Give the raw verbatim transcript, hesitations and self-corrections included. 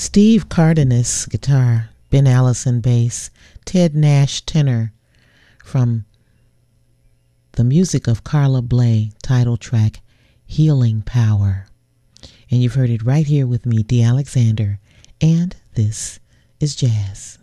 Steve Cardenas guitar, Ben Allison bass, Ted Nash tenor from the music of Carla Bley, title track Healing Power. And you've heard it right here with me, Dee Alexander, and this is Jazz.